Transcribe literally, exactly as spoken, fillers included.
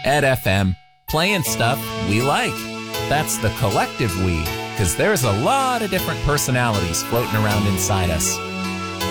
Ed F M, playing stuff we like. That's the collective we, because there's a lot of different personalities floating around inside us.